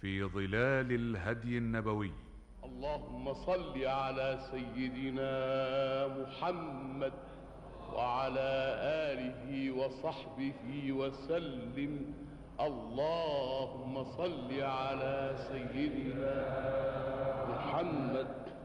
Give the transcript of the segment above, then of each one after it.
في ظلال الهدي النبوي. اللهم صل على سيدنا محمد وعلى آله وصحبه وسلم. اللهم صل على سيدنا محمد.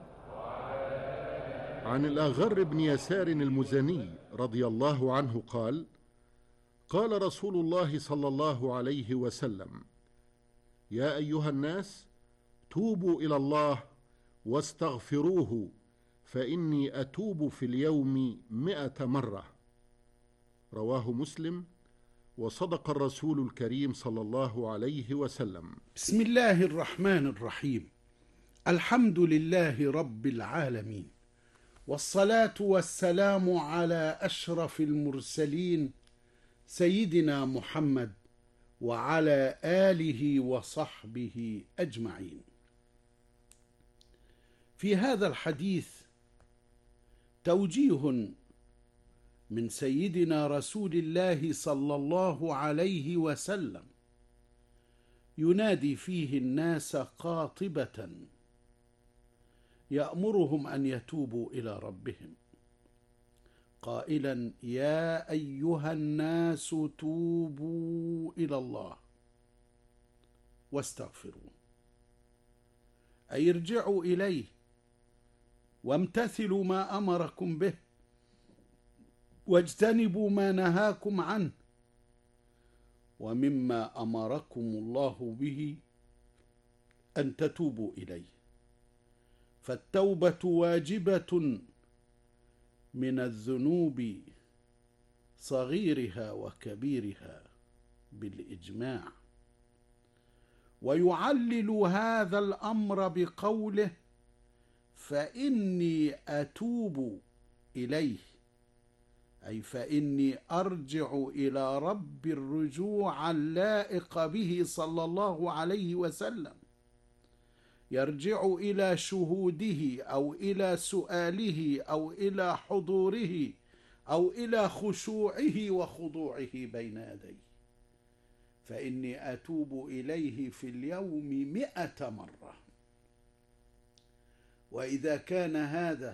عن الأغر بن يسار المزني رضي الله عنه قال: قال رسول الله صلى الله عليه وسلم: يا أيها الناس، توبوا إلى الله واستغفروه، فإني أتوب في اليوم 100 مرة. رواه مسلم. وصدق الرسول الكريم صلى الله عليه وسلم. بسم الله الرحمن الرحيم. الحمد لله رب العالمين، والصلاة والسلام على أشرف المرسلين سيدنا محمد وعلى آله وصحبه أجمعين. في هذا الحديث توجيه من سيدنا رسول الله صلى الله عليه وسلم، ينادي فيه الناس قاطبة يأمرهم أن يتوبوا إلى ربهم، قائلا: يا أيها الناس توبوا إلى الله واستغفروه، أي ارجعوا إليه وامتثلوا ما أمركم به واجتنبوا ما نهاكم عنه، ومما أمركم الله به أن تتوبوا إليه. فالتوبة واجبة من الذنوب صغيرها وكبيرها بالإجماع. ويعلل هذا الأمر بقوله: فإني أتوب إليه، أي فإني أرجع إلى رب الرجوع اللائق به صلى الله عليه وسلم، يرجع إلى شهوده أو إلى سؤاله أو إلى حضوره أو إلى خشوعه وخضوعه بين يديه. فإني أتوب إليه في اليوم 100 مرة. وإذا كان هذا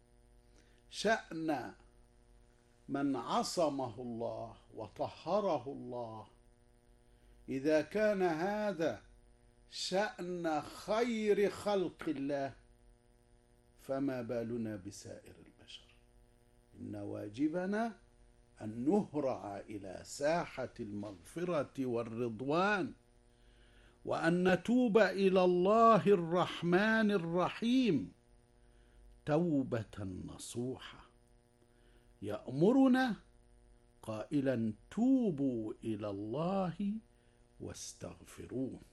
شأن من عصمه الله وطهره الله، إذا كان هذا شأن خير خلق الله، فما بالنا بسائر البشر؟ إن واجبنا أن نهرع إلى ساحة المغفرة والرضوان، وأن نتوب إلى الله الرحمن الرحيم توبة نصوحة، يأمرنا قائلا: توبوا إلى الله واستغفروه.